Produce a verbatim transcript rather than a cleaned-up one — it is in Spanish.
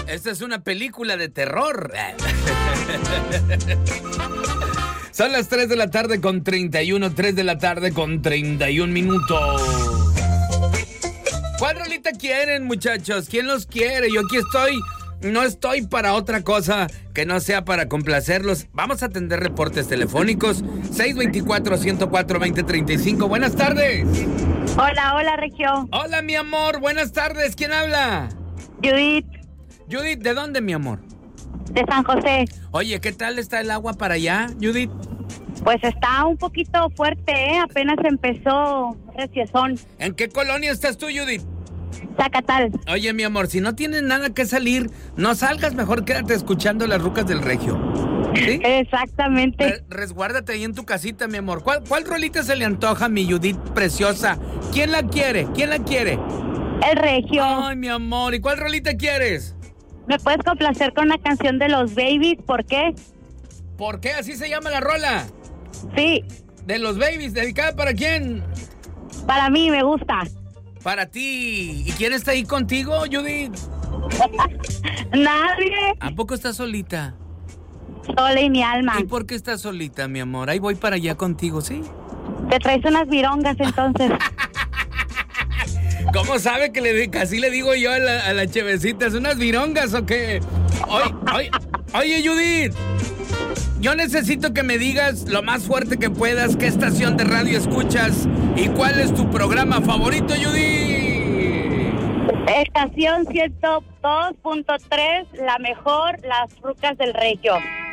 Esta es una película de terror. Son las tres de la tarde con treinta y uno, tres de la tarde con treinta y un minutos. ¿Cuál rolita quieren, muchachos? ¿Quién los quiere? Yo aquí estoy. No estoy para otra cosa que no sea para complacerlos. Vamos a atender reportes telefónicos. seis dos cuatro, uno cero cuatro, dos cero tres cinco. Buenas tardes. Hola, hola, Regio. Hola, mi amor. Buenas tardes. ¿Quién habla? Judith. Judith, ¿de dónde, mi amor? De San José. Oye, ¿qué tal está el agua para allá, Judith? Pues está un poquito fuerte, ¿eh? Apenas empezó reciezón. ¿En qué colonia estás tú, Judith? Zacatal. Oye, mi amor, si no tienes nada que salir, no salgas, mejor quédate escuchando las rucas del Regio. ¿Sí? Exactamente. Re- resguárdate ahí en tu casita, mi amor. ¿Cuál, ¿Cuál rolita se le antoja a mi Judith preciosa? ¿Quién la quiere? ¿Quién la quiere? El Regio. Ay, mi amor, ¿y cuál rolita quieres? ¿Me puedes complacer con la canción de los Babies? ¿Por qué? ¿Por qué así se llama la rola? Sí, De los Babies, ¿dedicada para quién? para mí me gusta. Para ti. ¿Y quién está ahí contigo, Judith? Nadie. ¿A poco estás solita? Sola y mi alma. ¿Y por qué estás solita, mi amor? Ahí voy para allá contigo, ¿sí? Te traes unas virongas entonces. ¿Cómo sabe que le, casi le digo yo a la, a la chevecita? ¿Es unas virongas o qué? Oye, oye, oye, Judith. Yo necesito que me digas lo más fuerte que puedas qué estación de radio escuchas y cuál es tu programa favorito, Judith. Estación ciento dos punto tres, la mejor, las rucas del Regio.